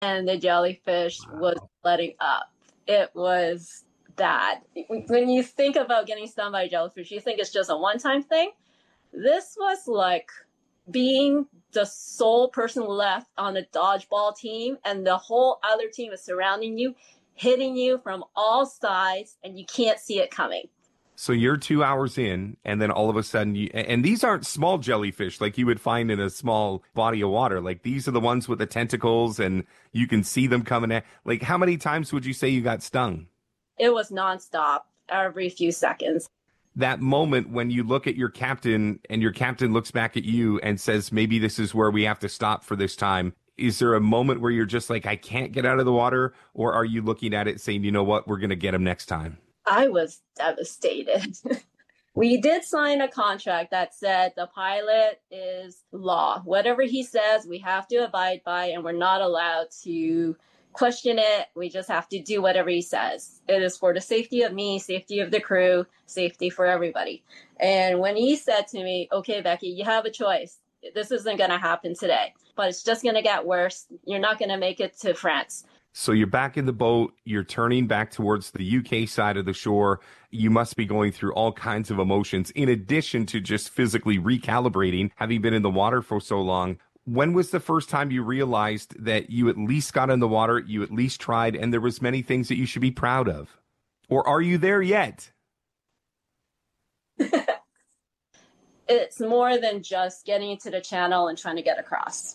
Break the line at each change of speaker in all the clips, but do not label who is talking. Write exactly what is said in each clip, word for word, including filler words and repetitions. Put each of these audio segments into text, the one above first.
and the jellyfish was
Wow.
letting up. It was bad. When you think about getting stung by a jellyfish, you think it's just a one-time thing. This was like being the sole person left on the dodgeball team, and the whole other team is surrounding you, hitting you from all sides, and you can't see it coming.
So you're two hours in, and then all of a sudden, you, and these aren't small jellyfish like you would find in a small body of water. Like, these are the ones with the tentacles, and you can see them coming at. Like, how many times would you say you got stung?
It was nonstop, every few seconds.
That moment when you look at your captain and your captain looks back at you and says, maybe this is where we have to stop for this time. Is there a moment where you're just like, I can't get out of the water? Or are you looking at it saying, you know what, we're going to get him next time?
I was devastated. We did sign a contract that said the pilot is law. Whatever he says, we have to abide by, and we're not allowed to question it. We just have to do whatever he says. It is for the safety of me, safety of the crew, safety for everybody. And when he said to me, okay, Becky, you have a choice. This isn't going to happen today, but it's just going to get worse. You're not going to make it to France.
So you're back in the boat, you're turning back towards the U K side of the shore. You must be going through all kinds of emotions, in addition to just physically recalibrating, having been in the water for so long. When was the first time you realized that you at least got in the water, you at least tried, and there was many things that you should be proud of? Or are you there yet?
It's more than just getting into the channel and trying to get across.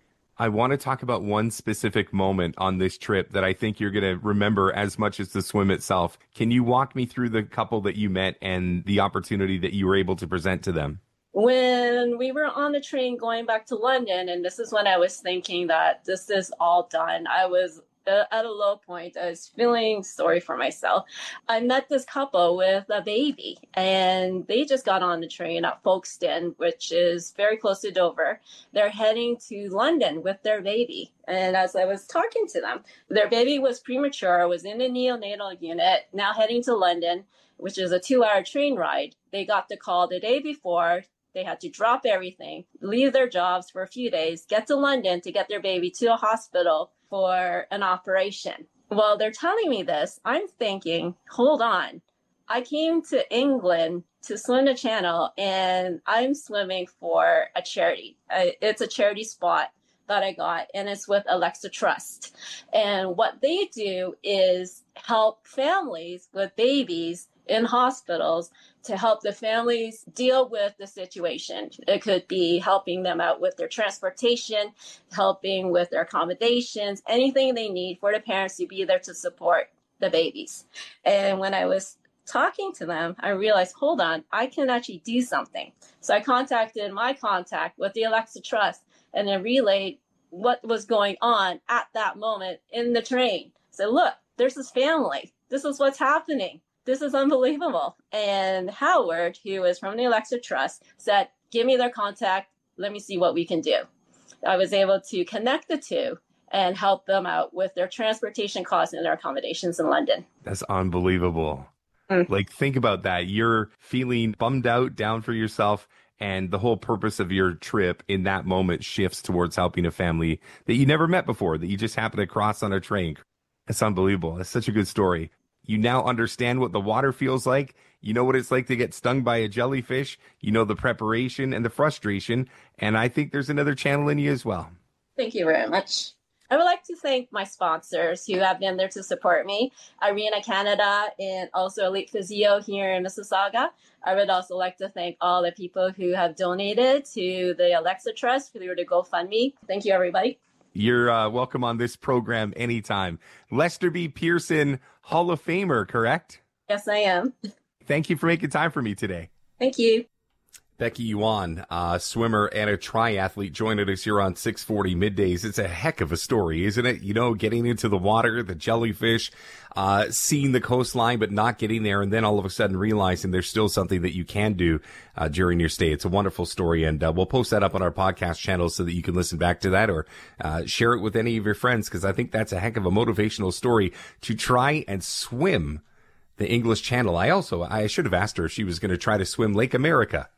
I want to talk about one specific moment on this trip that I think you're going to remember as much as the swim itself. Can you walk me through the couple that you met and the opportunity that you were able to present to them?
When we were on the train going back to London, and this is when I was thinking that this is all done, I was uh, at a low point. I was feeling sorry for myself. I met this couple with a baby, and they just got on the train at Folkestone, which is very close to Dover. They're heading to London with their baby. And as I was talking to them, their baby was premature, was in the neonatal unit, now heading to London, which is a two-hour train ride. They got the call the day before. They had to drop everything, leave their jobs for a few days, get to London to get their baby to a hospital for an operation. While they're telling me this, I'm thinking, hold on. I came to England to swim the channel, and I'm swimming for a charity. It's a charity spot that I got, and it's with Alexa Trust. And what they do is help families with babies in hospitals to help the families deal with the situation. It could be helping them out with their transportation, helping with their accommodations, anything they need for the parents to be there to support the babies. And when I was talking to them, I realized, hold on, I can actually do something. So I contacted my contact with the Alexa Trust and then relayed what was going on at that moment in the train. So look, there's this family. This is what's happening. This is unbelievable. And Howard, who is from the Alexa Trust, said, give me their contact. Let me see what we can do. I was able to connect the two and help them out with their transportation costs and their accommodations in London.
That's unbelievable. Mm. Like, think about that. You're feeling bummed out, down for yourself, and the whole purpose of your trip in that moment shifts towards helping a family that you never met before, that you just happened to cross on a train. That's unbelievable. That's such a good story. You now understand what the water feels like. You know what it's like to get stung by a jellyfish. You know the preparation and the frustration. And I think there's another channel in you as well.
Thank you very much. I would like to thank my sponsors who have been there to support me, Arena Canada and also Elite Physio here in Mississauga. I would also like to thank all the people who have donated to the Alexa Trust through the GoFundMe. Thank you, everybody.
You're uh, welcome on this program anytime. Lester B. Pearson, Hall of Famer, correct?
Yes, I am.
Thank you for making time for me today.
Thank you.
Becky Yuan, uh, swimmer and a triathlete, joining us here on six forty Middays. It's a heck of a story, isn't it? You know, getting into the water, the jellyfish, uh, seeing the coastline, but not getting there, and then all of a sudden realizing there's still something that you can do uh, during your stay. It's a wonderful story, and uh, we'll post that up on our podcast channel so that you can listen back to that or uh, share it with any of your friends, because I think that's a heck of a motivational story to try and swim the English Channel. I also, I should have asked her if she was going to try to swim Lake America.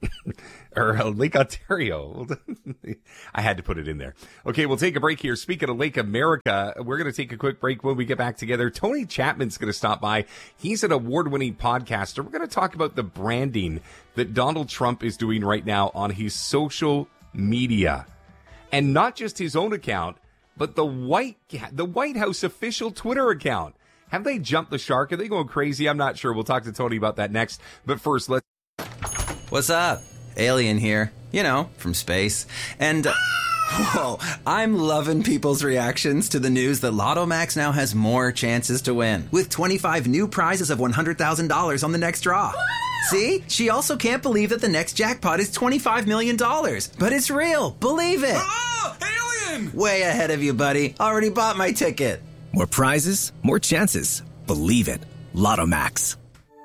or uh, Lake Ontario. I had to put it in there. Okay, we'll take a break here. Speaking of Lake America, we're going to take a quick break. When we get back together, Tony Chapman's going to stop by. He's an award-winning podcaster. We're going to talk about the branding that Donald Trump is doing right now on his social media. And not just his own account, but the White the White House official Twitter account. Have they jumped the shark? Are they going crazy? I'm not sure. We'll talk to Tony about that next. But first, let's...
What's up? Alien here. You know, from space. And... Uh, whoa, I'm loving people's reactions to the news that Lotto Max now has more chances to win. With twenty-five new prizes of one hundred thousand dollars on the next draw. See? She also can't believe that the next jackpot is twenty-five million dollars. But it's real. Believe it.
Oh, alien!
Way ahead of you, buddy. Already bought my ticket.
More prizes, more chances. Believe it. Lotto Max.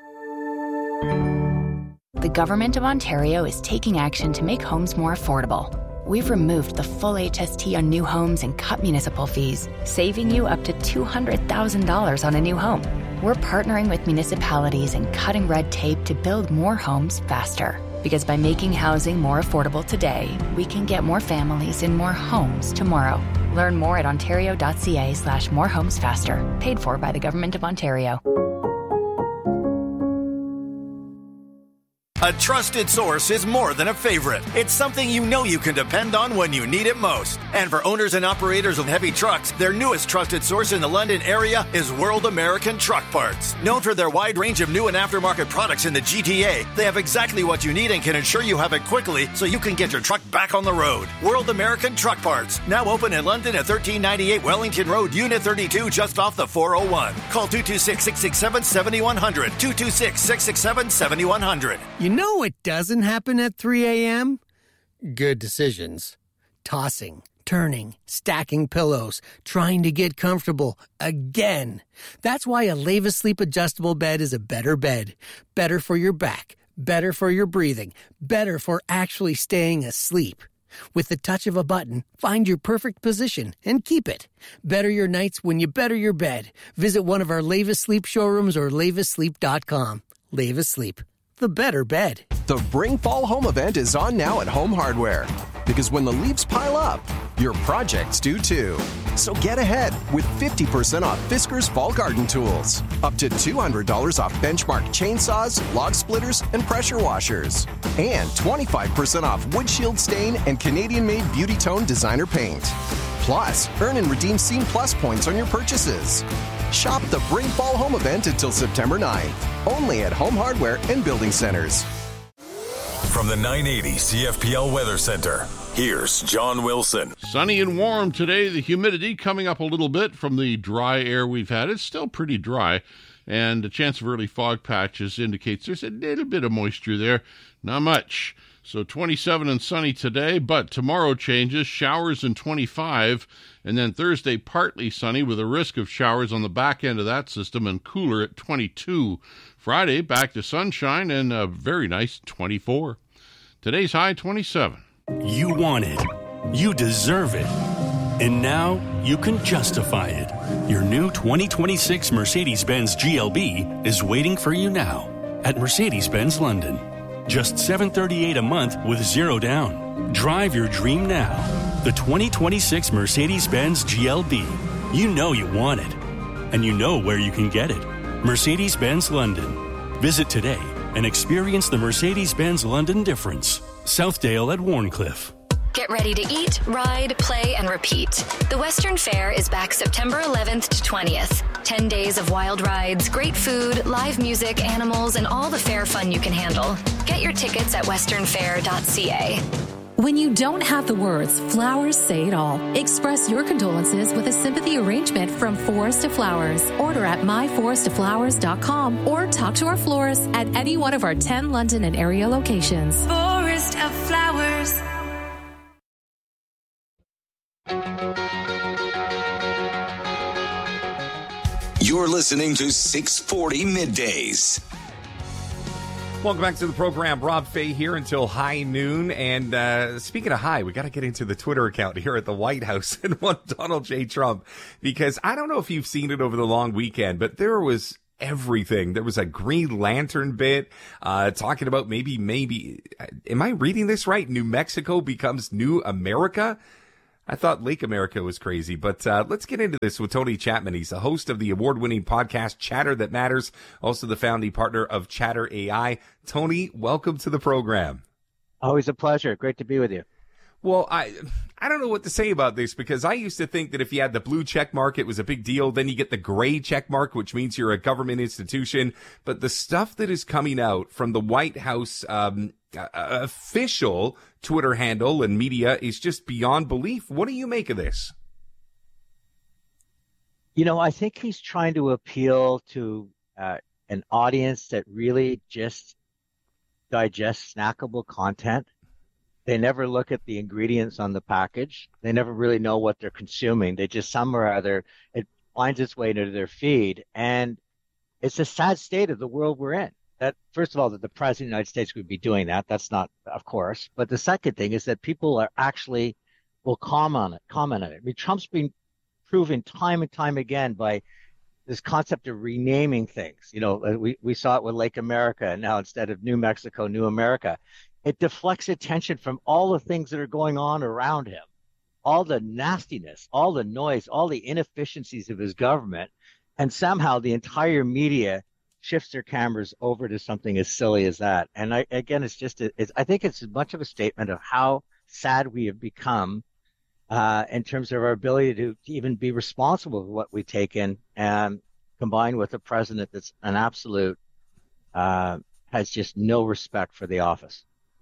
The Government of Ontario is taking action to make homes more affordable. We've removed the full H S T on new homes and cut municipal fees, saving you up to two hundred thousand dollars on a new home. We're partnering with municipalities and cutting red tape to build more homes faster. Because by making housing more affordable today, we can get more families in more homes tomorrow. Learn more at ontario.ca slash more homes faster. Paid for by the Government of Ontario.
A trusted source is more than a favorite. It's something you know you can depend on when you need it most. And for owners and operators of heavy trucks, their newest trusted source in the London area is World American Truck Parts. Known for their wide range of new and aftermarket products in the G T A, they have exactly what you need and can ensure you have it quickly so you can get your truck back on the road. World American Truck Parts, now open in London at thirteen ninety-eight Wellington Road, Unit thirty-two, just off the four oh one. Call two two six, six six seven, seven one zero zero, two two six, six six seven, seven one zero zero.
You know what doesn't happen at three a.m.? Good decisions. Tossing, turning, stacking pillows, trying to get comfortable again. That's why a Leva Sleep adjustable bed is a better bed. Better for your back, better for your breathing, better for actually staying asleep. With the touch of a button, find your perfect position and keep it. Better your nights when you better your bed. Visit one of our Leva Sleep showrooms or leva sleep dot com. Leva Sleep, the better bed.
The Bring Fall Home event is on now at Home Hardware. Because when the leaves pile up, your projects do too. So get ahead with fifty percent off Fisker's Fall Garden Tools. Up to two hundred dollars off Benchmark chainsaws, log splitters, and pressure washers. And twenty-five percent off Wood Shield Stain and Canadian-made Beauty Tone designer paint. Plus, earn and redeem Scene Plus points on your purchases. Shop the Bring Fall Home event until September ninth. Only at Home Hardware and Building Centers.
From the nine eighty C F P L Weather Center, here's John Wilson.
Sunny and warm today. The humidity coming up a little bit from the dry air we've had. It's still pretty dry, and the chance of early fog patches indicates there's a little bit of moisture there. Not much. So twenty-seven and sunny today, but tomorrow changes, showers and twenty-five, and then Thursday partly sunny with a risk of showers on the back end of that system and cooler at twenty-two. Friday, back to sunshine and a very nice twenty-four. Today's high, twenty-seven.
You want it. You deserve it. And now you can justify it. Your new twenty twenty-six Mercedes-Benz G L B is waiting for you now at Mercedes-Benz London. Just seven hundred thirty-eight dollars a month with zero down. Drive your dream now. The twenty twenty-six Mercedes-Benz G L B. You know you want it. And you know where you can get it. Mercedes-Benz London. Visit today and experience the Mercedes-Benz London difference. Southdale at Warncliffe.
Get ready to eat, ride, play, and repeat. The Western Fair is back September eleventh to twentieth. ten days of wild rides, great food, live music, animals, and all the fair fun you can handle. Get your tickets at western fair dot c a.
When you don't have the words, flowers say it all. Express your condolences with a sympathy arrangement from Forest to Flowers. Order at my forest to flowers dot com or talk to our florist at any one of our ten London and area locations.
Forest of Flowers.
You're listening to six forty Middays.
Welcome back to the program. Rob Fay here until high noon. And uh, speaking of high, we got to get into the Twitter account here at the White House and one Donald J. Trump, because I don't know if you've seen it over the long weekend, but there was everything. There was a Green Lantern bit, uh, talking about maybe, maybe, am I reading this right? New Mexico becomes New America? I thought Lake America was crazy, but uh, let's get into this with Tony Chapman. He's the host of the award-winning podcast Chatter That Matters, also the founding partner of Chatter A I. Tony, welcome to the program.
Always a pleasure. Great to be with you.
Well, I I don't know what to say about this, because I used to think that if you had the blue check mark, it was a big deal. Then you get the gray check mark, which means you're a government institution. But the stuff that is coming out from the White House um, uh, official Twitter handle and media is just beyond belief. What do you make of this?
You know, I think he's trying to appeal to uh, an audience that really just digests snackable content. They never look at the ingredients on the package. They never really know what they're consuming. They just some or other, it finds its way into their feed. And it's a sad state of the world we're in. That, first of all, that the president of the United States would be doing that. That's not, of course. But the second thing is that people are actually will comment on it, comment on it. I mean, Trump's been proven time and time again by this concept of renaming things. You know, we, we saw it with Lake America, and now instead of New Mexico, New America. It deflects attention from all the things that are going on around him, all the nastiness, all the noise, all the inefficiencies of his government, and somehow the entire media shifts their cameras over to something as silly as that. And I, again, it's just, a, it's, I think it's as much of a statement of how sad we have become uh, in terms of our ability to, to even be responsible for what we take in, and combined with a president that's an absolute, uh, has just no respect for the office.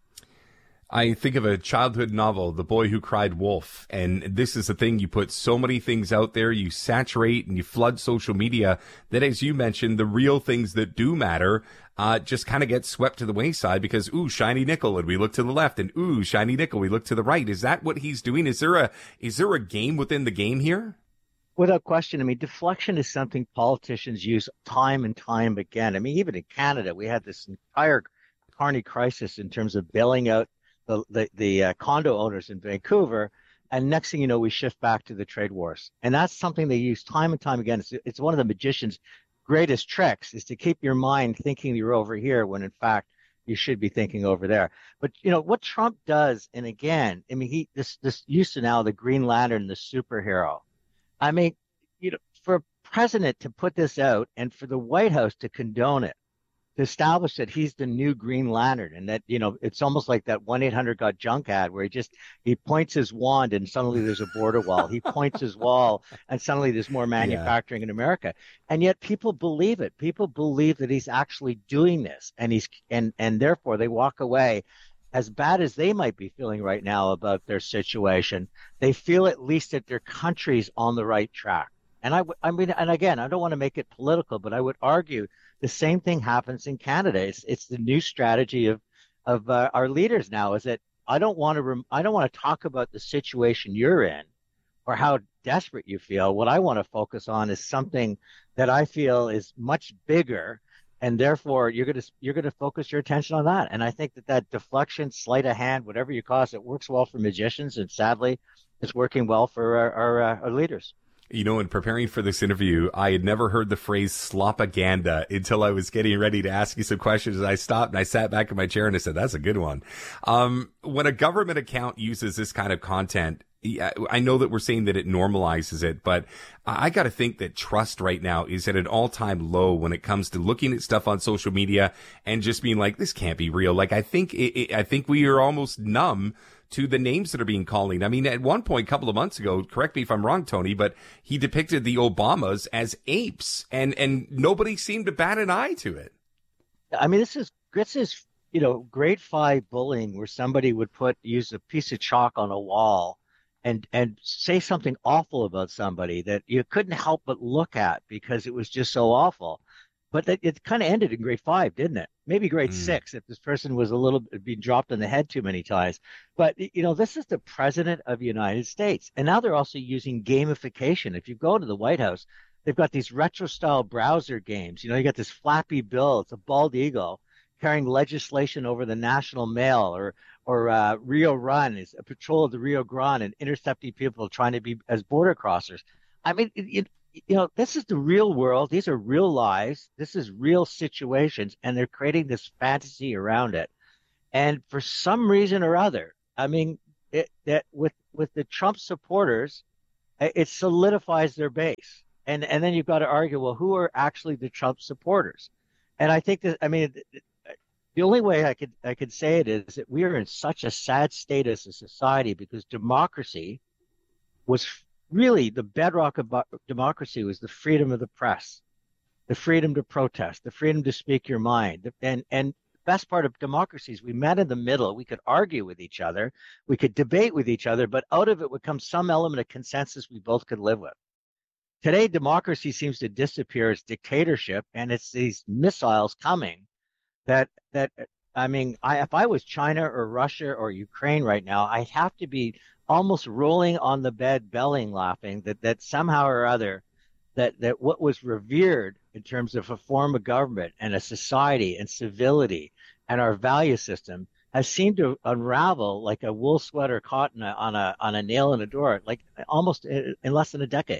I think of a childhood novel, The Boy Who Cried Wolf, and this is the thing. You put so many things out there, you saturate and you flood social media that, as you mentioned, the real things that do matter uh, just kind of get swept to the wayside because, ooh, shiny nickel, and we look to the left, and ooh, shiny nickel, we look to the right. Is that what he's doing? Is there a is there a game within the game here?
Without question. I mean, deflection is something politicians use time and time again. I mean, even in Canada, we had this entire Carney crisis in terms of bailing out the the, the uh, condo owners in Vancouver, and next thing you know, we shift back to the trade wars. And that's something they use time and time again. It's, it's one of the magician's greatest tricks, is to keep your mind thinking you're over here when in fact you should be thinking over there. But you know what Trump does, and again, I mean, he this this use to now the Green Lantern, the superhero. I mean, you know, for a president to put this out and for the White House to condone it, to establish that he's the new Green Lantern, and that, you know, it's almost like that one eight hundred got junk ad where he just, he points his wand and suddenly there's a border wall. He points his wall and suddenly there's more manufacturing yeah. in America. And yet people believe it. People believe that he's actually doing this, and he's, and, and therefore they walk away. As bad as they might be feeling right now about their situation, they feel at least that their country's on the right track. And I, I mean, and again, I don't want to make it political, but I would argue the same thing happens in Canada. It's, it's the new strategy of of uh, our leaders now. Is that I don't want to rem- I don't want to talk about the situation you're in or how desperate you feel. What I want to focus on is something that I feel is much bigger, and therefore you're going to you're going to focus your attention on that. And I think that that deflection, sleight of hand, whatever you call it, it works well for magicians, and sadly, it's working well for our our, uh, our leaders.
You know, in preparing for this interview, I had never heard the phrase slopaganda until I was getting ready to ask you some questions. And I stopped and I sat back in my chair and I said, that's a good one. Um, when a government account uses this kind of content, I know that we're saying that it normalizes it, but I got to think that trust right now is at an all-time low when it comes to looking at stuff on social media and just being like, this can't be real. Like, I think, it, it, I think we are almost numb to the names that are being calling. I mean, at one point, a couple of months ago, correct me if I'm wrong, Tony, but he depicted the Obamas as apes, and, and nobody seemed to bat an eye to it.
I mean, this is, this is, you know, grade five bullying where somebody would put, use a piece of chalk on a wall and, and say something awful about somebody that you couldn't help but look at because it was just so awful. But it, it kind of ended in grade five, didn't it? Maybe grade mm. six, if this person was a little bit being dropped in the head too many times. But, you know, this is the president of the United States. And now they're also using gamification. If you go to the White House, they've got these retro-style browser games. You know, you got this Flappy Bill. It's a bald eagle carrying legislation over the National Mail, or or uh, Rio Run is a patrol of the Rio Grande and intercepting people trying to be as border crossers. I mean, it, it, you know, this is the real world. These are real lives. This is real situations, and they're creating this fantasy around it. And for some reason or other, I mean, it, that with with the Trump supporters, it solidifies their base. And and then you've got to argue, well, who are actually the Trump supporters? And I think that, I mean, the only way I could I could say it is that we are in such a sad state as a society because democracy was really the bedrock of democracy was the freedom of the press, the freedom to protest, the freedom to speak your mind. And and the best part of democracy is we met in the middle. We could argue with each other. We could debate with each other, but out of it would come some element of consensus we both could live with. Today, democracy seems to disappear as dictatorship, and it's these missiles coming that, that I mean, I, if I was China or Russia or Ukraine right now, I'd have to be almost rolling on the bed, belling, laughing that, that somehow or other that, that what was revered in terms of a form of government and a society and civility and our value system has seemed to unravel like a wool sweater caught on a, on a, on a nail in a door, like almost in, in less than a decade.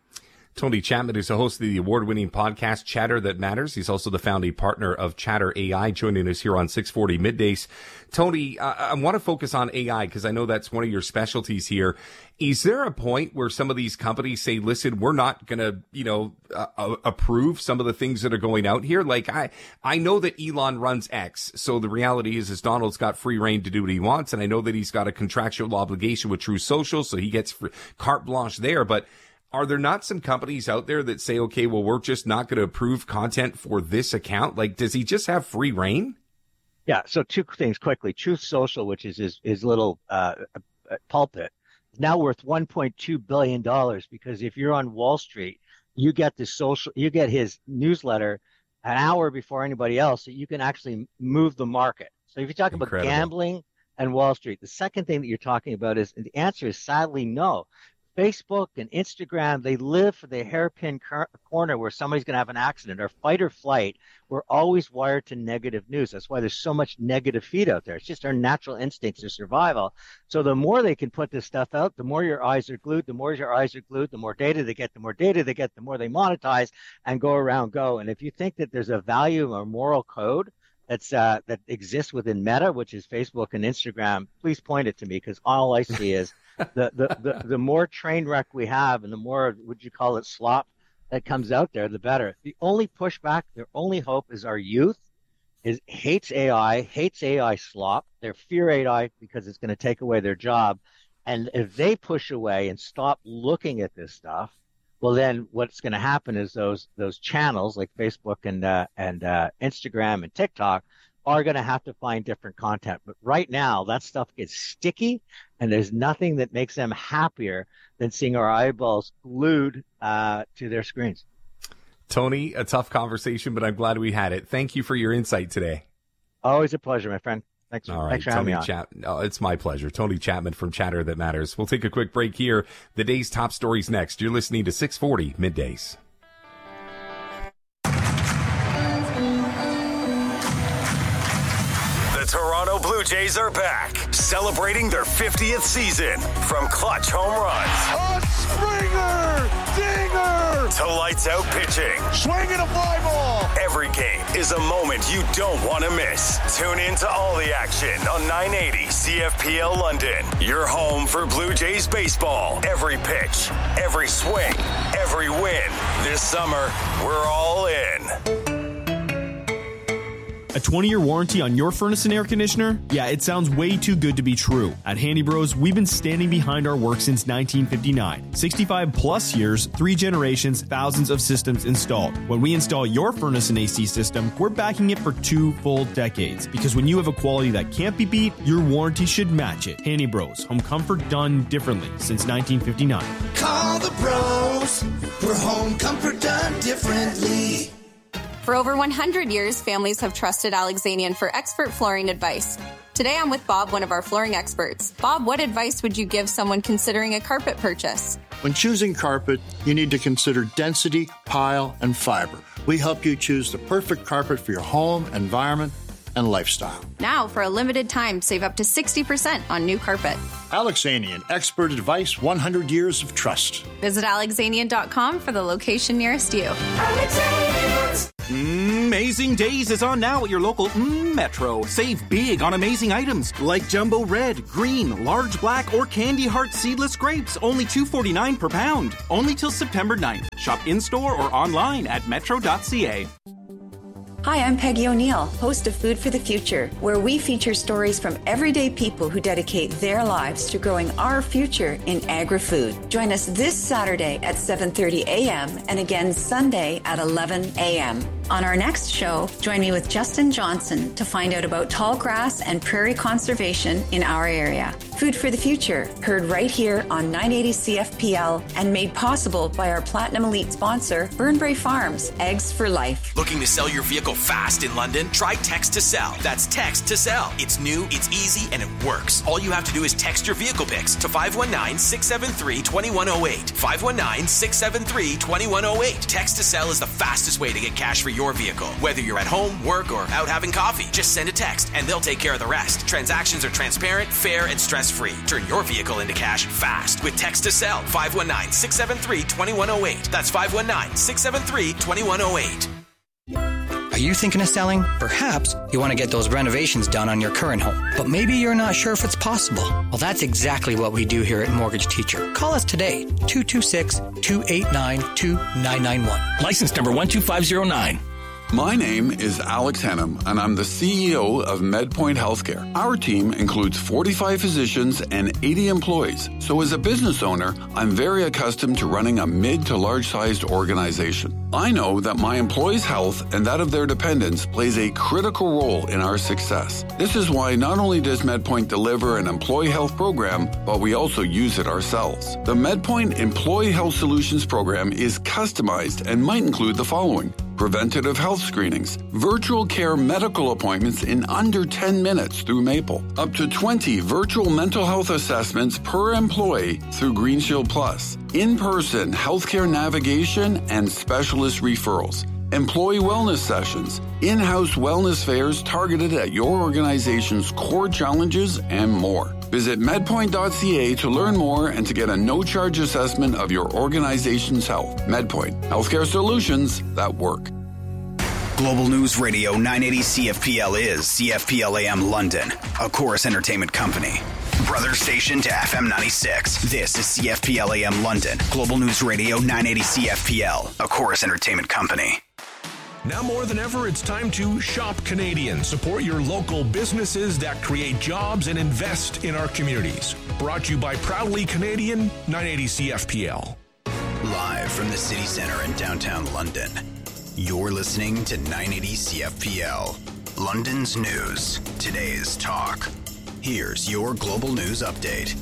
Tony Chapman is a host of the award-winning podcast Chatter That Matters. He's also the founding partner of Chatter A I, joining us here on six forty Middays. Tony, uh, I want to focus on A I because I know that's one of your specialties here. Is there a point where some of these companies say, listen, we're not going to, you know, uh, approve some of the things that are going out here? Like, I, I know that Elon runs X. So the reality is, is Donald's got free reign to do what he wants. And I know that he's got a contractual obligation with True Social. So he gets free, carte blanche there. But are there not some companies out there that say, okay, well, we're just not going to approve content for this account? Like, does he just have free reign?
Yeah. So two things quickly. Truth Social, which is his, his little uh, pulpit, is now worth one point two billion dollars because if you're on Wall Street, you get the social, you get his newsletter an hour before anybody else, so you can actually move the market. So if you're talking Incredible. about gambling and Wall Street, the second thing that you're talking about is the answer is sadly no. Facebook and Instagram, they live for the hairpin cor- corner where somebody's going to have an accident or fight or flight. We're always wired to negative news. That's why there's so much negative feed out there. It's just our natural instincts of survival. So the more they can put this stuff out, the more your eyes are glued, the more your eyes are glued, the more data they get, the more data they get, the more they monetize and go around go. And if you think that there's a value or moral code that's uh, that exists within Meta, which is Facebook and Instagram, please point it to me because all I see is the, the, the, the more train wreck we have and the more, would you call it, slop that comes out there, the better. The only pushback, their only hope is our youth is hates A I, hates A I slop. They fear A I because it's going to take away their job. And if they push away and stop looking at this stuff, well, then what's going to happen is those those channels like Facebook and uh, and uh, Instagram and TikTok are going to have to find different content. But right now, that stuff gets sticky, and there's nothing that makes them happier than seeing our eyeballs glued uh, to their screens.
Tony, a tough conversation, but I'm glad we had it. Thank you for your insight today.
Always a pleasure, my friend. Thanks,
All right,
thanks for having
Tony
me on.
Chap- oh, it's my pleasure. Tony Chapman from Chatter That Matters. We'll take a quick break here. The day's top stories next. You're listening to six forty Middays.
The Toronto Blue Jays are back, celebrating their fiftieth season. From clutch home runs,
a Springer, dinger,
to lights out pitching,
swinging a fly ball.
Every game is a moment you don't want to miss. Tune in to all the action on nine eighty C F P L London. Your home for Blue Jays baseball. Every pitch, every swing, every win. This summer, we're all in.
A twenty-year warranty on your furnace and air conditioner? Yeah, it sounds way too good to be true. At Handy Bros, we've been standing behind our work since nineteen fifty-nine. sixty-five plus years, three generations, thousands of systems installed. When we install your furnace and A C system, we're backing it for two full decades. Because when you have a quality that can't be beat, your warranty should match it. Handy Bros, home comfort done differently since nineteen fifty-nine.
Call the bros for home comfort done differently.
For over one hundred years, families have trusted Alexanian for expert flooring advice. Today I'm with Bob, one of our flooring experts. Bob, what advice would you give someone considering a carpet purchase?
When choosing carpet, you need to consider density, pile, and fiber. We help you choose the perfect carpet for your home, environment, and lifestyle.
Now, for a limited time, save up to sixty percent on new carpet.
Alexanian, expert advice, one hundred years of trust.
Visit alexanian dot com for the location nearest you.
Amazing Days is on now at your local mm, Metro. Save big on amazing items like jumbo red, green, large black, or candy heart seedless grapes. Only two dollars and forty-nine cents per pound. Only till September ninth. Shop in-store or online at metro dot c a.
Hi, I'm Peggy O'Neill, host of Food for the Future, where we feature stories from everyday people who dedicate their lives to growing our future in agri-food. Join us this Saturday at seven thirty a.m. and again Sunday at eleven a.m. On our next show, join me with Justin Johnson to find out about tall grass and prairie conservation in our area. Food for the Future, heard right here on nine eighty C F P L and made possible by our Platinum Elite sponsor, Burnbrae Farms, Eggs for Life.
Looking to sell your vehicle fast in London? Try Text to Sell. That's Text to Sell. It's new, it's easy, and it works. All you have to do is text your vehicle pics to five one nine, six seven three, two one zero eight. five one nine, six seven three, two one zero eight. Text to Sell is the fastest way to get cash for your vehicle. Whether you're at home, work, or out having coffee, just send a text and they'll take care of the rest. Transactions are transparent, fair, and stress-free. Turn your vehicle into cash fast with Text to Sell. five one nine, six seven three, two one zero eight. That's five one nine, six seven three, two one zero eight.
Are you thinking of selling? Perhaps you want to get those renovations done on your current home, but maybe you're not sure if it's possible. Well, that's exactly what we do here at Mortgage Teacher. Call us today, two two six, two eight nine, two nine nine one.
License number one two five zero nine.
My name is Alex Henham, and I'm the C E O of MedPoint Healthcare. Our team includes forty-five physicians and eighty employees. So as a business owner, I'm very accustomed to running a mid to large-sized organization. I know that my employees' health and that of their dependents plays a critical role in our success. This is why not only does MedPoint deliver an employee health program, but we also use it ourselves. The MedPoint Employee Health Solutions program is customized and might include the following: preventative health screenings, virtual care medical appointments in under ten minutes through Maple, up to twenty virtual mental health assessments per employee through GreenShield Plus, in-person healthcare navigation and specialist referrals, employee wellness sessions, in-house wellness fairs targeted at your organization's core challenges, and more. Visit medpoint dot c a to learn more and to get a no-charge assessment of your organization's health. MedPoint, healthcare solutions that work.
Global News Radio nine eighty C F P L is C F P L A M London, a Chorus Entertainment company. Brother station to F M ninety-six. This is C F P L A M London. Global News Radio nine eighty C F P L, a Chorus Entertainment company.
Now more than ever, it's time to shop Canadian. Support your local businesses that create jobs and invest in our communities. Brought to you by Proudly Canadian, nine eighty C F P L.
Live from the city center in downtown London, you're listening to nine eighty C F P L. London's news, today's talk. Here's your global news update.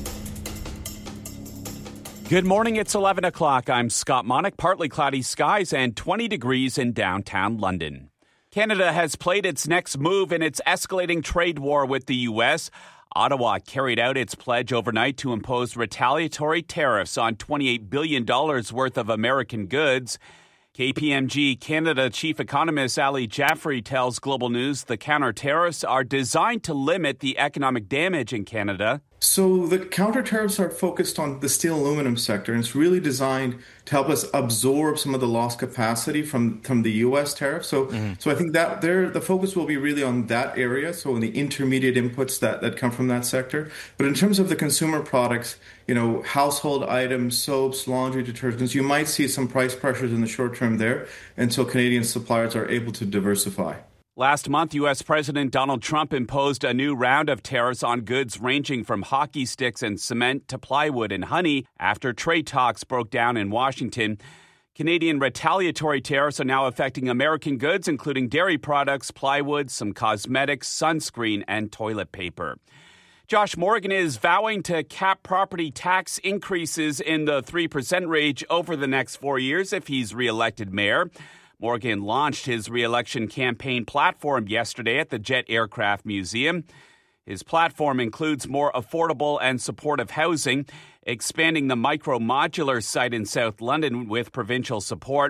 Good morning, it's eleven o'clock. I'm Scott Monick. Partly cloudy skies and twenty degrees in downtown London. Canada has played its next move in its escalating trade war with the U S. Ottawa carried out its pledge overnight to impose retaliatory tariffs on twenty-eight billion dollars worth of American goods. K P M G Canada chief economist Ali Jaffrey tells Global News the counter tariffs are designed to limit the economic damage in Canada.
So the counter tariffs are focused on the steel aluminum sector, and it's really designed to help us absorb some of the lost capacity from, from the U S tariff. So mm-hmm. so I think that there the focus will be really on that area, so in the intermediate inputs that, that come from that sector. But in terms of the consumer products, you know, household items, soaps, laundry detergents, you might see some price pressures in the short term there until Canadian suppliers are able to diversify.
Last month, U S. President Donald Trump imposed a new round of tariffs on goods ranging from hockey sticks and cement to plywood and honey after trade talks broke down in Washington. Canadian retaliatory tariffs are now affecting American goods, including dairy products, plywood, some cosmetics, sunscreen, and toilet paper. Josh Morgan is vowing to cap property tax increases in the three percent range over the next four years if he's re-elected mayor. Morgan launched his re-election campaign platform yesterday at the Jet Aircraft Museum. His platform includes more affordable and supportive housing, expanding the micro-modular site in South London with provincial support,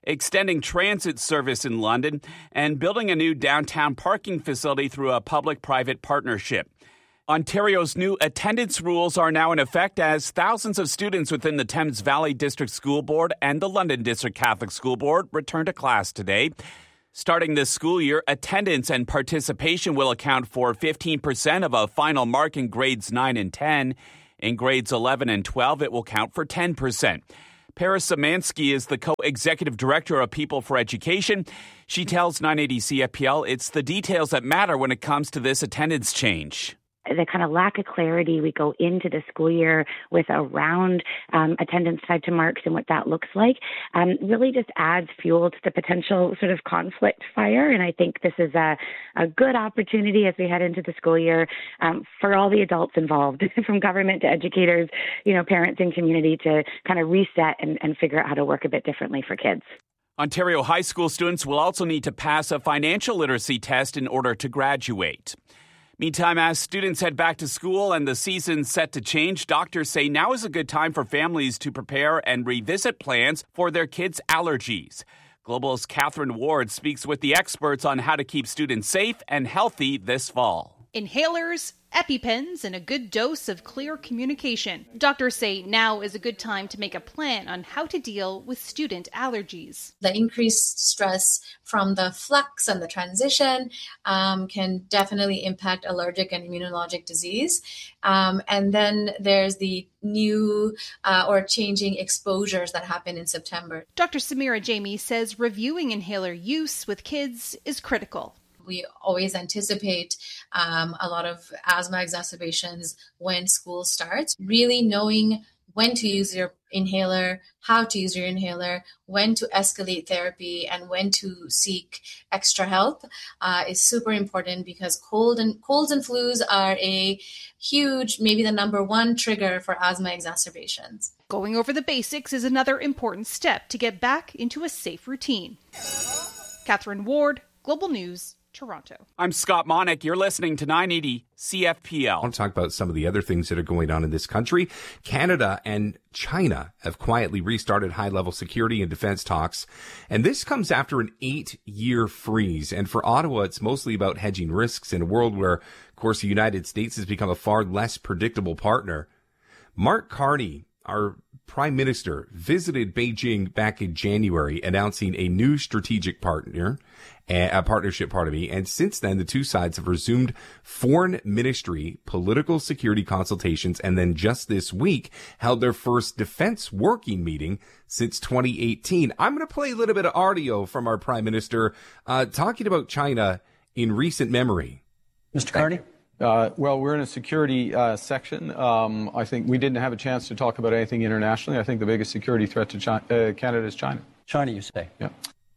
extending transit service in London, and building a new downtown parking facility through a public-private partnership. Ontario's new attendance rules are now in effect as thousands of students within the Thames Valley District School Board and the London District Catholic School Board return to class today. Starting this school year, attendance and participation will account for fifteen percent of a final mark in grades nine and ten. In grades eleven and twelve, it will count for ten percent. Paris Szymanski is the co-executive director of People for Education. She tells nine eighty C F P L it's the details that matter when it comes to this attendance change.
The kind of lack of clarity, we go into the school year with around um, attendance tied to marks and what that looks like, um, really just adds fuel to the potential sort of conflict fire. And I think this is a, a good opportunity as we head into the school year um, for all the adults involved, from government to educators, you know, parents and community, to kind of reset and, and figure out how to work a bit differently for kids.
Ontario high school students will also need to pass a financial literacy test in order to graduate. Meantime, as students head back to school and the season's set to change, doctors say now is a good time for families to prepare and revisit plans for their kids' allergies. Global's Catherine Ward speaks with the experts on how to keep students safe and healthy this fall.
Inhalers, EpiPens, and a good dose of clear communication. Doctors say now is a good time to make a plan on how to deal with student allergies.
The increased stress from the flux and the transition um, can definitely impact allergic and immunologic disease. Um, and then there's the new uh, or changing exposures that happen in September.
Doctor Samira Jamie says reviewing inhaler use with kids is critical.
We always anticipate um, a lot of asthma exacerbations when school starts. Really knowing when to use your inhaler, how to use your inhaler, when to escalate therapy, and when to seek extra help uh, is super important, because cold and colds and flus are a huge, maybe the number one trigger for asthma exacerbations.
Going over the basics is another important step to get back into a safe routine. Catherine Ward, Global News, Toronto.
I'm Scott Monick. You're listening to nine eighty C F P L.
I want to talk about some of the other things that are going on in this country. Canada and China have quietly restarted high-level security and defense talks, and this comes after an eight-year freeze. And for Ottawa, it's mostly about hedging risks in a world where, of course, the United States has become a far less predictable partner. Mark Carney, our Prime Minister, visited Beijing back in January, announcing a new strategic partner, a partnership, pardon me. And since then, the two sides have resumed foreign ministry political security consultations, and then just this week held their first defense working meeting since twenty eighteen. I'm going to play a little bit of audio from our Prime Minister uh, talking about China in recent memory.
Mister Carney? Uh, well, we're in a security uh, section. Um, I think we didn't have a chance to talk about anything internationally. I think the biggest security threat to China, uh, Canada is China. China, you say? Yeah.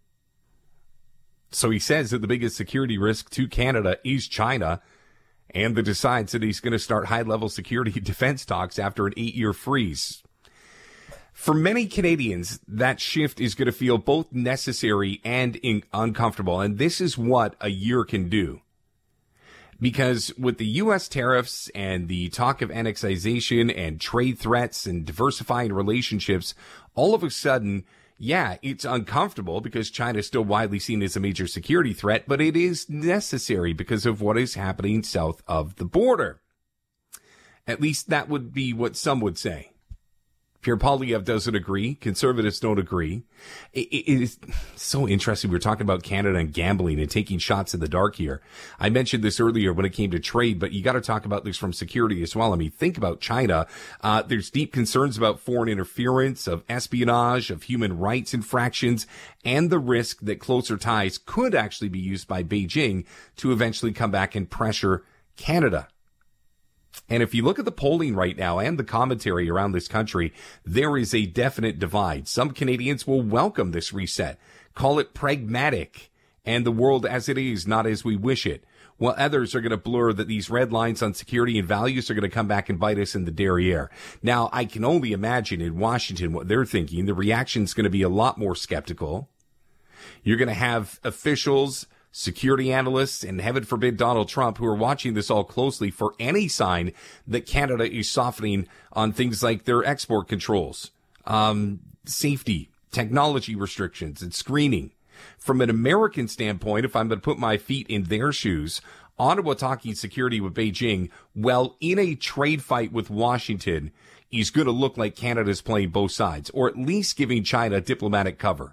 So he says that the biggest security risk to Canada is China, and the decides that he's going to start high-level security defense talks after an eight-year freeze. For many Canadians, that shift is going to feel both necessary and in- uncomfortable, and this is what a year can do. Because with the U S tariffs and the talk of annexation and trade threats and diversifying relationships, all of a sudden, yeah, it's uncomfortable because China is still widely seen as a major security threat, but it is necessary because of what is happening south of the border. At least that would be what some would say. Pierre Poilievre doesn't agree. Conservatives don't agree. It, it is so interesting. We were talking about Canada and gambling and taking shots in the dark here. I mentioned this earlier when it came to trade, but you got to talk about this from security as well. I mean, think about China. Uh, there's deep concerns about foreign interference, of espionage, of human rights infractions, and the risk that closer ties could actually be used by Beijing to eventually come back and pressure Canada. And if you look at the polling right now and the commentary around this country, there is a definite divide. Some Canadians will welcome this reset, call it pragmatic, and the world as it is, not as we wish it. While others are going to blur that these red lines on security and values are going to come back and bite us in the derriere. Now, I can only imagine in Washington what they're thinking. The reaction's going to be a lot more skeptical. You're going to have officials, security analysts, and heaven forbid Donald Trump, who are watching this all closely for any sign that Canada is softening on things like their export controls, um, safety, technology restrictions and screening. From an American standpoint, if I'm going to put my feet in their shoes, Ottawa talking security with Beijing, well, in a trade fight with Washington, is going to look like Canada's playing both sides, or at least giving China diplomatic cover.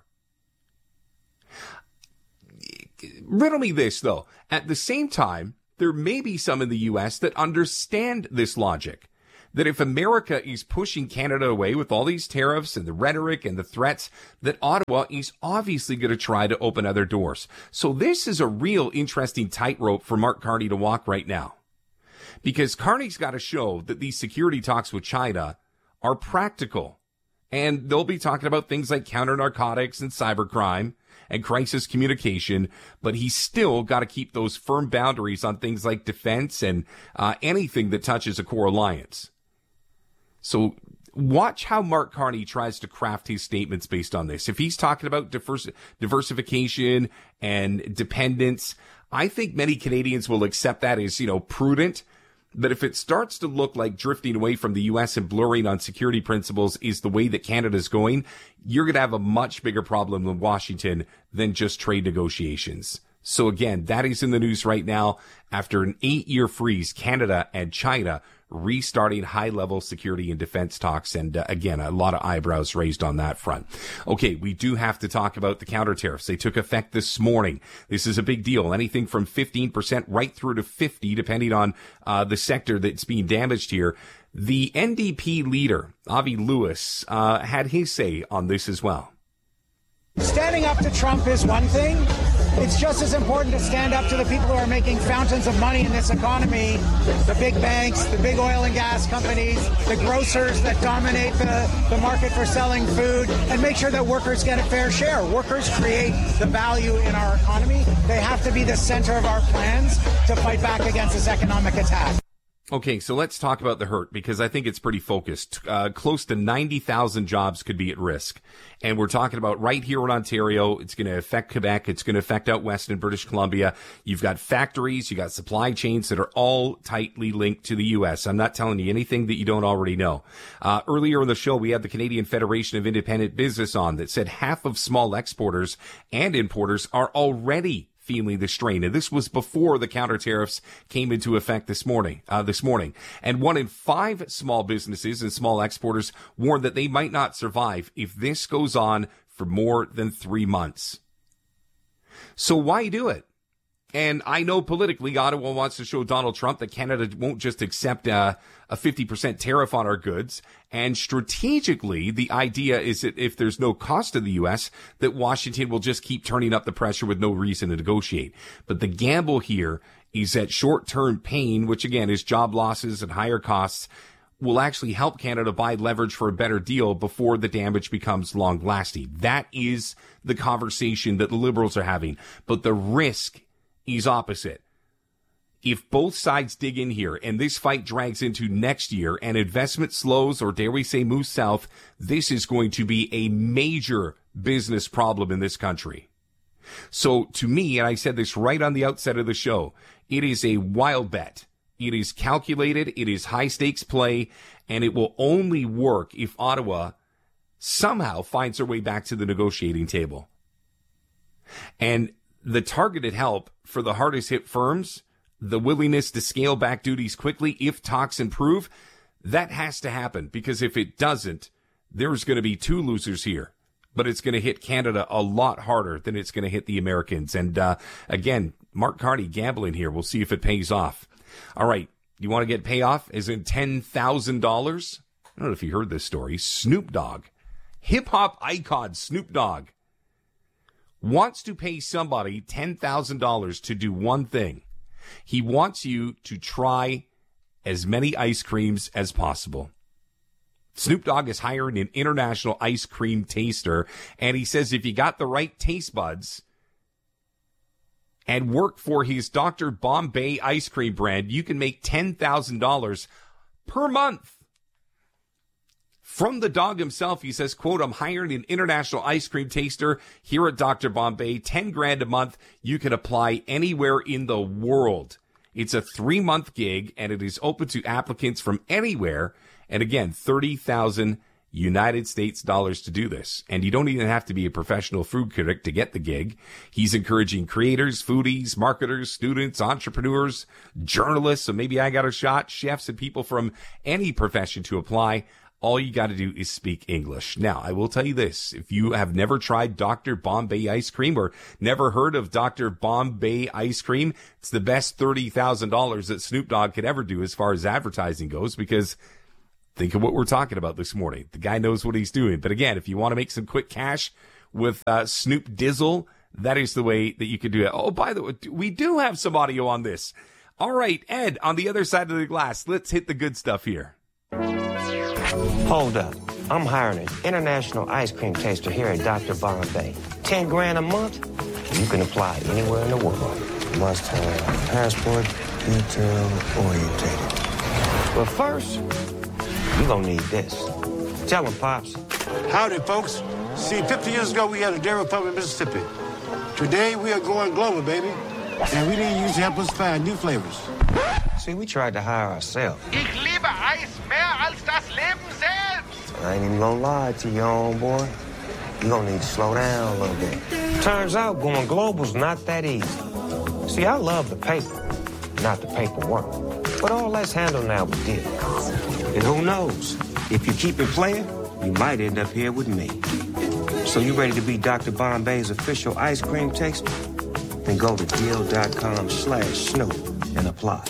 Riddle me this, though. At the same time, there may be some in the U S that understand this logic. That if America is pushing Canada away with all these tariffs and the rhetoric and the threats, that Ottawa is obviously going to try to open other doors. So this is a real interesting tightrope for Mark Carney to walk right now. Because Carney's got to show that these security talks with China are practical. And they'll be talking about things like counter-narcotics and cybercrime and crisis communication, but he's still got to keep those firm boundaries on things like defense and uh, anything that touches a core alliance. So watch how Mark Carney tries to craft his statements based on this. If he's talking about diverse, diversification and dependence, I think many Canadians will accept that as, you know, prudent. But if it starts to look like drifting away from the U S and blurring on security principles is the way that Canada's going, you're going to have a much bigger problem in Washington than just trade negotiations. So again, that is in the news right now. After an eight-year freeze, Canada and China restarting high-level security and defense talks. And uh, again, a lot of eyebrows raised on that front. Okay, we do have to talk about the counter tariffs. They took effect this morning. This is a big deal. Anything from fifteen percent right through to fifty, depending on uh, the sector that's being damaged here. The N D P leader, Avi Lewis, uh, had his say on this as well.
Standing up to Trump is one thing. It's just as important to stand up to the people who are making fountains of money in this economy, the big banks, the big oil and gas companies, the grocers that dominate the, the market for selling food, and make sure that workers get a fair share. Workers create the value in our economy. They have to be the center of our plans to fight back against this economic attack.
Okay, so let's talk about the hurt, because I think it's pretty focused. Uh, close to ninety thousand jobs could be at risk. And we're talking about right here in Ontario. It's going to affect Quebec. It's going to affect out west in British Columbia. You've got factories. You got supply chains that are all tightly linked to the U S. I'm not telling you anything that you don't already know. Uh, earlier in the show, we had the Canadian Federation of Independent Business on that said half of small exporters and importers are already feeling the strain. And this was before the counter tariffs came into effect this morning, uh, this morning. And one in five small businesses and small exporters warned that they might not survive if this goes on for more than three months. So why do it? And I know politically Ottawa wants to show Donald Trump that Canada won't just accept uh, a fifty percent tariff on our goods. And strategically, the idea is that if there's no cost to the U S, that Washington will just keep turning up the pressure with no reason to negotiate. But the gamble here is that short-term pain, which again is job losses and higher costs, will actually help Canada buy leverage for a better deal before the damage becomes long-lasting. That is the conversation that the Liberals are having. But the risk is opposite. If both sides dig in here and this fight drags into next year and investment slows, or dare we say moves south, this is going to be a major business problem in this country. So to me, and I said this right on the outset of the show, it is a wild bet. It is calculated. It is high stakes play, and it will only work if Ottawa somehow finds their way back to the negotiating table. And the targeted help for the hardest hit firms, the willingness to scale back duties quickly if talks improve, that has to happen, because if it doesn't, there's going to be two losers here. But it's going to hit Canada a lot harder than it's going to hit the Americans. And uh, again, Mark Carney gambling here. We'll see if it pays off. All right, you want to get payoff as in ten thousand dollars? I don't know if you heard this story. Snoop Dogg, hip-hop icon Snoop Dogg, wants to pay somebody ten thousand dollars to do one thing. He wants you to try as many ice creams as possible. Snoop Dogg is hiring an international ice cream taster, and he says if you got the right taste buds and work for his Doctor Bombay ice cream brand, you can make ten thousand dollars per month. From the dog himself, he says, quote, I'm hiring an international ice cream taster here at Doctor Bombay, ten grand a month. You can apply anywhere in the world. It's a three-month gig, and it is open to applicants from anywhere. And again, thirty thousand United States dollars to do this. And you don't even have to be a professional food critic to get the gig. He's encouraging creators, foodies, marketers, students, entrepreneurs, journalists. So maybe I got a shot, chefs and people from any profession to apply. All you got to do is speak English. Now, I will tell you this. If you have never tried Doctor Bombay ice cream or never heard of Doctor Bombay ice cream, it's the best thirty thousand dollars that Snoop Dogg could ever do as far as advertising goes, because think of what we're talking about this morning. The guy knows what he's doing. But again, if you want to make some quick cash with uh, Snoop Dizzle, that is the way that you can do it. Oh, by the way, we do have some audio on this. All right, Ed, on the other side of the glass, let's hit the good stuff here.
Hold up. I'm hiring an international ice cream taster here at Doctor Bombay. Ten grand a month? You can apply anywhere in the world. Must have passport, detail orientated. But first, you're gonna need this. Tell them, Pops.
Howdy, folks. See, fifty years ago, we had a Dairy Republic, Mississippi. Today, we are going global, baby. And we need you to help us find new flavors.
See, we tried to hire ourselves.
Ich liebe Eis mehr als das Leben selbst.
I ain't even gonna lie to you, homeboy. You're gonna need to slow down a little bit. Turns out going global's not that easy. See, I love the paper, not the paperwork. But all that's handled now with deal. And who knows? If you keep it playing, you might end up here with me. So you ready to be Doctor Bombay's official ice cream taster? Then go to deal.com slash Snoop and apply.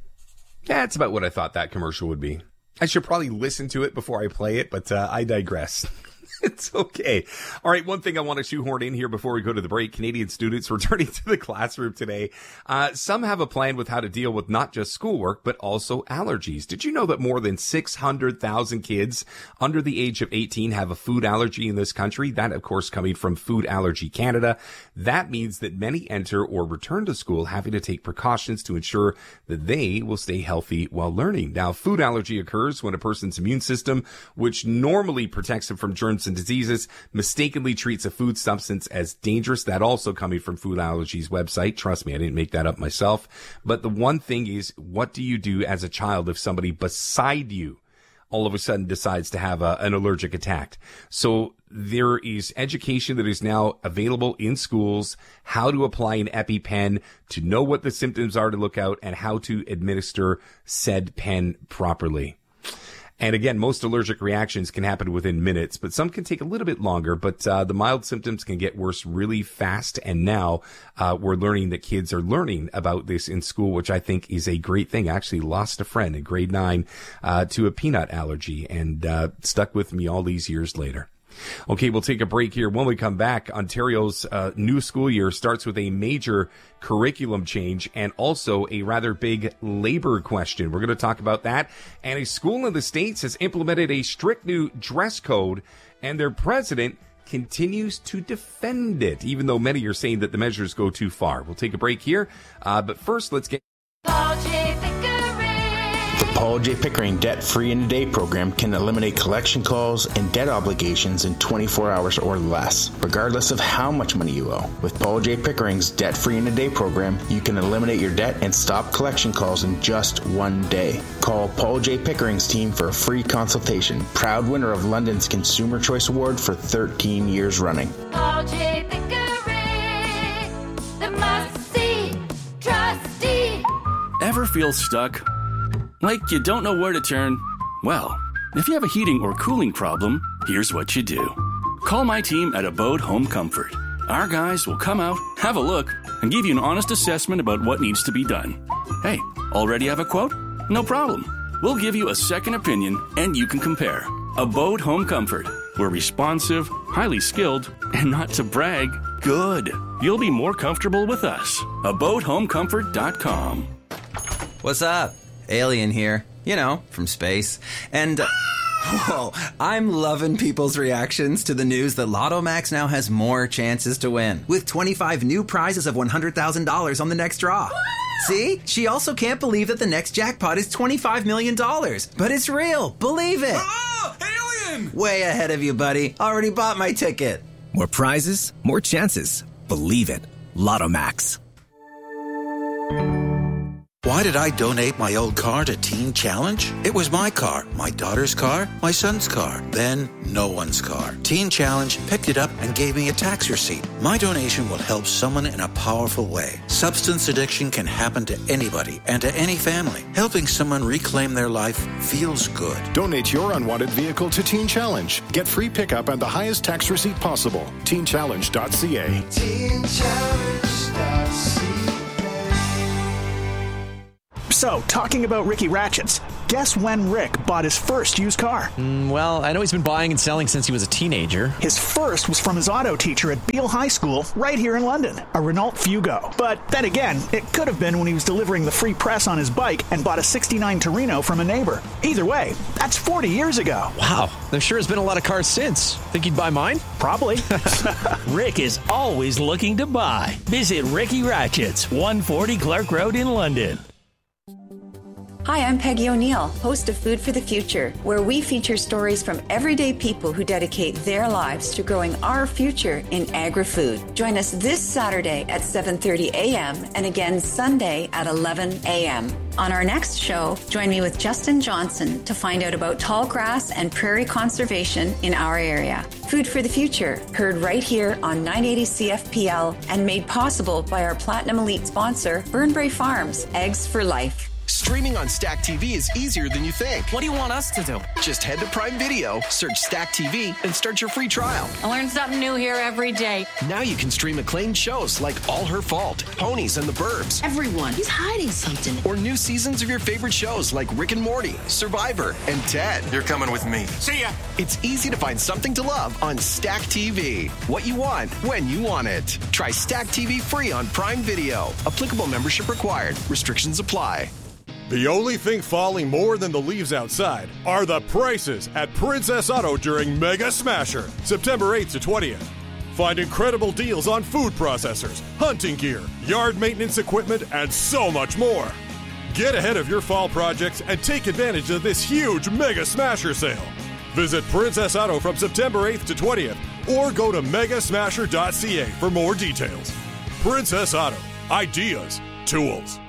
That's about what I thought that commercial would be. I should probably listen to it before I play it, but uh, I digress. It's okay. All right, one thing I want to shoehorn in here before we go to the break. Canadian students returning to the classroom today. Uh, some have a plan with how to deal with not just schoolwork, but also allergies. Did you know that more than six hundred thousand kids under the age of eighteen have a food allergy in this country? That, of course, coming from Food Allergy Canada. That means that many enter or return to school having to take precautions to ensure that they will stay healthy while learning. Now, food allergy occurs when a person's immune system, which normally protects them from germs and diseases, mistakenly treats a food substance as dangerous. That also coming from Food Allergies website. Trust me, I didn't make that up myself. But the one thing is, what do you do as a child if somebody beside you all of a sudden decides to have a, an allergic attack? So there is education that is now available in schools, how to apply an EpiPen, to know what the symptoms are to look out, and how to administer said pen properly. And again, most allergic reactions can happen within minutes, but some can take a little bit longer. But uh, the mild symptoms can get worse really fast. And now uh, we're learning that kids are learning about this in school, which I think is a great thing. I actually lost a friend in grade nine uh, to a peanut allergy, and uh, stuck with me all these years later. Okay, we'll take a break here. When we come back, Ontario's uh, new school year starts with a major curriculum change and also a rather big labor question. We're going to talk about that. And a school in the States has implemented a strict new dress code, and their president continues to defend it, even though many are saying that the measures go too far. We'll take a break here. Uh, but first, let's get...
The Paul J. Pickering Debt-Free in a Day program can eliminate collection calls and debt obligations in twenty-four hours or less, regardless of how much money you owe. With Paul J. Pickering's Debt-Free in a Day program, you can eliminate your debt and stop collection calls in just one day. Call Paul J. Pickering's team for a free consultation. Proud winner of London's Consumer Choice Award for thirteen years running.
Paul J. Pickering, the must-see trustee.
Ever feel stuck? Like you don't know where to turn? Well, if you have a heating or cooling problem, here's what you do. Call my team at Abode Home Comfort. Our guys will come out, have a look, and give you an honest assessment about what needs to be done. Hey, already have a quote? No problem. We'll give you a second opinion, and you can compare. Abode Home Comfort. We're responsive, highly skilled, and not to brag, good. You'll be more comfortable with us. abode home comfort dot com.
What's up? Alien here, you know, from space. And, uh, whoa, I'm loving people's reactions to the news that Lotto Max now has more chances to win, with twenty-five new prizes of one hundred thousand dollars on the next draw. See? She also can't believe that the next jackpot is twenty-five million dollars. But it's real. Believe it.
Oh, alien!
Way ahead of you, buddy. Already bought my ticket.
More prizes, more chances. Believe it. Lotto Max.
Why did I donate my old car to Teen Challenge? It was my car, my daughter's car, my son's car, then no one's car. Teen Challenge picked it up and gave me a tax receipt. My donation will help someone in a powerful way. Substance addiction can happen to anybody and to any family. Helping someone reclaim their life feels good.
Donate your unwanted vehicle to Teen Challenge. Get free pickup and the highest tax receipt possible. teen challenge dot c a. teen challenge dot c a.
So, talking about Ricky Ratchets, guess when Rick bought his first used car?
Mm, well, I know he's been buying and selling since he was a teenager.
His first was from his auto teacher at Beale High School, right here in London, a Renault Fugo. But then again, it could have been when he was delivering the free press on his bike and bought a sixty-nine Torino from a neighbor. Either way, that's forty years ago.
Wow, there sure has been a lot of cars since. Think he'd buy mine?
Probably.
Rick is always looking to buy. Visit Ricky Ratchets, one forty Clark Road in London.
Hi, I'm Peggy O'Neill, host of Food for the Future, where we feature stories from everyday people who dedicate their lives to growing our future in agri-food. Join us this Saturday at seven thirty a.m. and again Sunday at eleven a.m. On our next show, join me with Justin Johnson to find out about tall grass and prairie conservation in our area. Food for the Future, heard right here on nine eighty C F P L and made possible by our Platinum Elite sponsor, Burnbrae Farms, Eggs for Life.
Streaming on Stack T V is easier than you think.
What do you want us to do?
Just head to Prime Video, search Stack T V, and start your free trial.
I learn something new here every day.
Now you can stream acclaimed shows like All Her Fault, Ponies and the Burbs.
Everyone, he's hiding something.
Or new seasons of your favorite shows like Rick and Morty, Survivor, and Ted.
You're coming with me.
See ya! It's easy to find something to love on Stack T V. What you want, when you want it. Try Stack T V free on Prime Video. Applicable membership required. Restrictions apply.
The only thing falling more than the leaves outside are the prices at Princess Auto during Mega Smasher, September eighth to twentieth. Find incredible deals on food processors, hunting gear, yard maintenance equipment, and so much more. Get ahead of your fall projects and take advantage of this huge Mega Smasher sale. Visit Princess Auto from September eighth to twentieth or go to mega smasher dot c a for more details. Princess Auto. Ideas. Tools.